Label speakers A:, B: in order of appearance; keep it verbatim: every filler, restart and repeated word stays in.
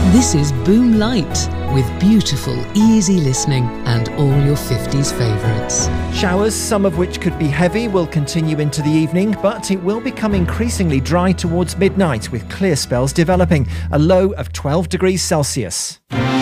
A: This is Boom Light, with beautiful, easy listening and all your fifties favourites.
B: Showers, some of which could be heavy, will continue into the evening, but it will become increasingly dry towards midnight, with clear spells developing. A low of twelve degrees Celsius.